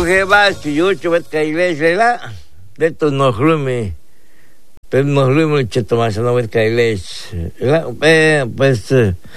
Uje vas que yo chuvet kailes lela. De tu no rumi. Pero no rumi cheto más no vet kailes. Pues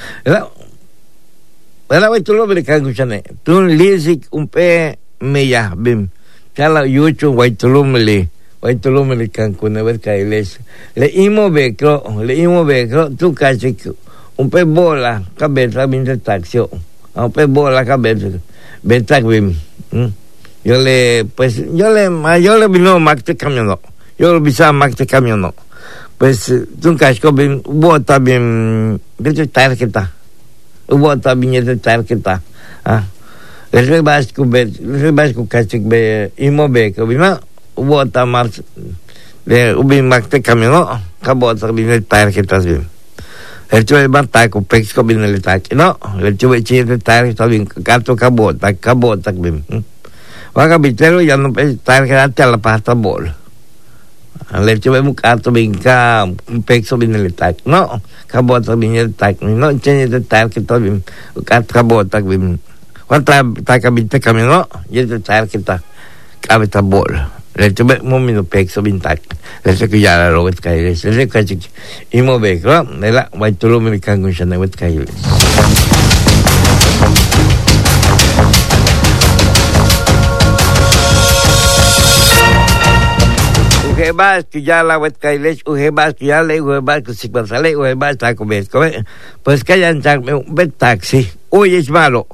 la voy tu lo americano chane. Tu lisik pe meya bim. Kala yuchu voy tu lo meli. Voy tu lo americano con vet kailes. Le imo becro tu casi pe bola cabeza bin de taxio. Pe bola cabeza. Betak bim. Yo le vino makte camionó. Yo le bisa makte camionó. Pues tu casco bien bota bien de tarjeta. Bota bien de tarjeta. Ah. Le basco casco be imobe que vino bota mars le ubin makte camionó. Cabota bien de tarjetas bien. El chuve bata con pesco bien el taque. No, el chuve chile tarjeta bien gato cabota bien. Vaga bitero ya no estar quedarte a la pasta bol. Le chuve un gato vinca un pexo bien el tac. No, cabota bien el tac. No tiene de tal que todo bien. Gato cabota bien. Cuánta taca binte camino y el tal que está cabeta bol. Le chuve un minuto pexo bien tac. Le sé que ya la robet caíles. Le sé que y move, ¿no? Le la voy tu lo me cango en la wet caíles. Ujebas que ya la wet kailes, ujebas que ya le, ujebas que si sale, ujebas está comer. Pues que hayan darme un pet taxi. Uy, es malo.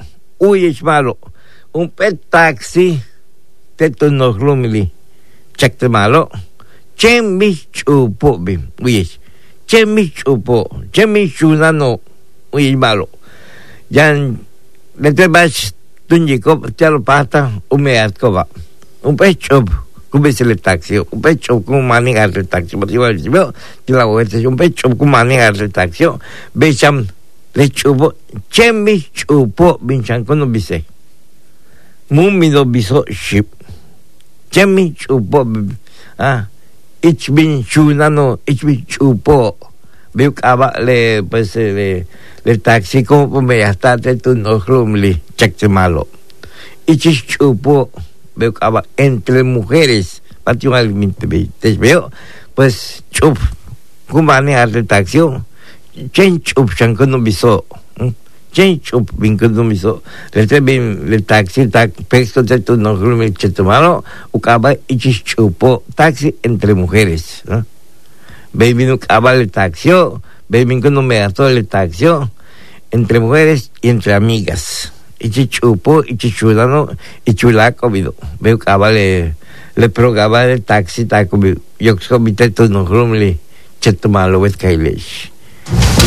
Un pet taxi. Teto no glumili. Chakte malo. Chen mi chupo bim. Uy, chen mi chupo. Chen mi chunano. Uy, es malo. Ya le te vas tunjiko, te lo pata, umeat ko ba. Un pet chupo. Come se le taxi, un pecho con manejar el taxi, porque yo que la voy a decir un pecho con manejar el taxi, becham le chupo, chemi chupo, binchan con un bise, mumido biso ship, chemi chupo, ich bin chunano, ich bin chupo, veo que le pues le taxi como me hasta te tu no rumli, check malo, ich chupo. Veo que entre mujeres, te veo, pues chup, como manejar el taxi, chen chup, chanco no biso, chen chup, vinco no biso, el taxi, pesco de tu no grume chetumano, ucaba y chupo, taxi entre mujeres, baby no caba el taxi, baby no me ató el taxi, entre mujeres y entre amigas. Y chupo, y chulano, y chulaco, veo que le programa el taxi, taco, yo comité tu no rumli, chetumalo, wet kailesh.